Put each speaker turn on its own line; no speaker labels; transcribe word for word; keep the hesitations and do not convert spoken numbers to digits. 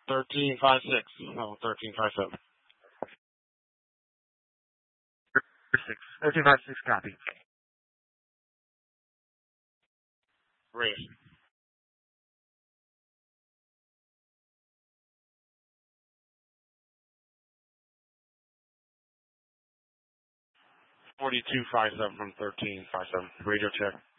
thirteen five six. No, thirteen five seven.
Six. thirteen five six, copy.
Ray. forty-two five seven from thirteen five seven. Radio check.